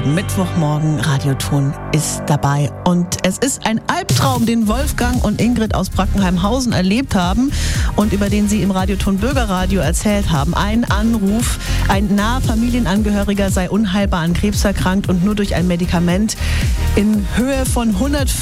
Mittwochmorgen, Radioton ist dabei. Und es ist ein Albtraum, den Wolfgang und Ingrid aus Brackenheimhausen erlebt haben und über den sie im Radioton Bürgerradio erzählt haben. Ein Anruf, ein naher Familienangehöriger sei unheilbar an Krebs erkrankt und nur durch ein Medikament in Höhe von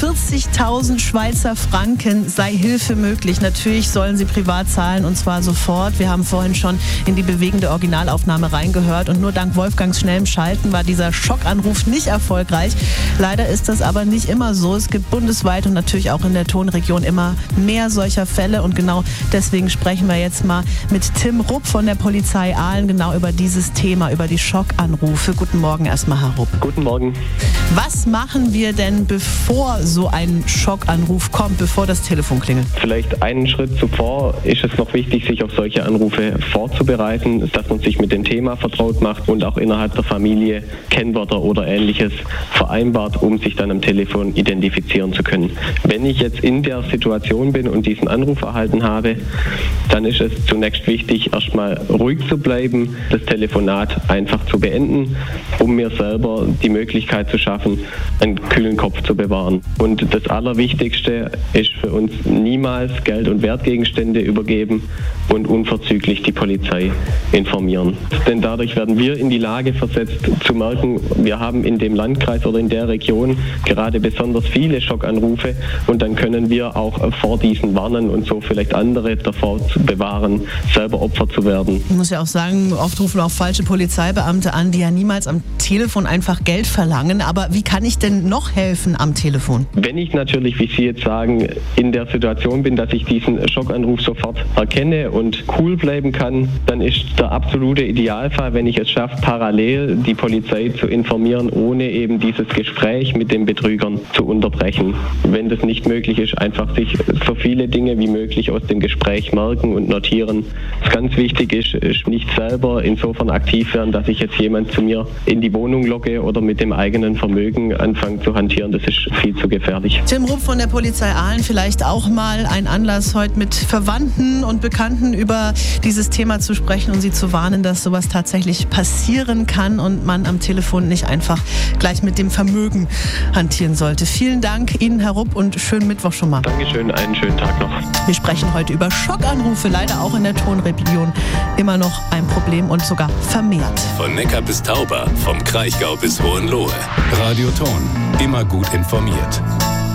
140.000 Schweizer Franken sei Hilfe möglich. Natürlich sollen sie privat zahlen und zwar sofort. Wir haben vorhin schon in die bewegende Originalaufnahme reingehört und nur dank Wolfgangs schnellem Schalten war dieser Schockanruf nicht erfolgreich. Leider ist das aber nicht immer so. Es gibt bundesweit und natürlich auch in der Tonregion immer mehr solcher Fälle und genau deswegen sprechen wir jetzt mal mit Tim Rupp von der Polizei Aalen genau über dieses Thema, über die Schockanrufe. Guten Morgen erstmal, Herr Rupp. Guten Morgen. Was machen wir denn, bevor so ein Schockanruf kommt, bevor das Telefon klingelt? Vielleicht einen Schritt zuvor ist es noch wichtig, sich auf solche Anrufe vorzubereiten, dass man sich mit dem Thema vertraut macht und auch innerhalb der Familie Kennwörter oder Ähnliches vereinbart, um sich dann am Telefon identifizieren zu können. Wenn ich jetzt in der Situation bin und diesen Anruf erhalten habe, dann ist es zunächst wichtig, erstmal ruhig zu bleiben, das Telefonat einfach zu beenden, um mir selber die Möglichkeit zu schaffen, einen kühlen Kopf zu bewahren. Und das Allerwichtigste ist für uns niemals Geld- und Wertgegenstände übergeben und unverzüglich die Polizei informieren. Denn dadurch werden wir in die Lage versetzt zu merken, wir haben in dem Landkreis oder in der Region gerade besonders viele Schockanrufe und dann können wir auch vor diesen warnen und so vielleicht andere davor zu bewahren, selber Opfer zu werden. Ich muss ja auch sagen, oft rufen auch falsche Polizeibeamte an, die ja niemals am Telefon einfach Geld verlangen. Aber wie kann ich denn noch helfen am Telefon? Wenn ich natürlich, wie Sie jetzt sagen, in der Situation bin, dass ich diesen Schockanruf sofort erkenne und cool bleiben kann, dann ist der absolute Idealfall, wenn ich es schaffe, parallel die Polizei zu informieren, ohne eben dieses Gespräch mit den Betrügern zu unterbrechen. Wenn das nicht möglich ist, einfach sich so viele Dinge wie möglich aus dem Gespräch merken und notieren. Was ganz wichtig ist nicht selber insofern aktiv werden, dass ich jetzt jemand zu mir in die Wohnung locke oder mit dem eigenen Vermögen anfange zu hantieren. Das ist viel zu gefährlich. Tim Rupp von der Polizei Aalen, vielleicht auch mal ein Anlass, heute mit Verwandten und Bekannten über dieses Thema zu sprechen und sie zu warnen, dass sowas tatsächlich passieren kann und man am Telefon nicht einfach gleich mit dem Vermögen hantieren sollte. Vielen Dank Ihnen, Herr Rupp, und schönen Mittwoch schon mal. Dankeschön, einen schönen Tag noch. Wir sprechen heute über Schockanrufe, leider auch in der Tonregion immer noch ein Problem und sogar vermehrt. Von Neckar bis Tauber, vom Kraichgau bis Hohenlohe. Radioton, immer gut informiert.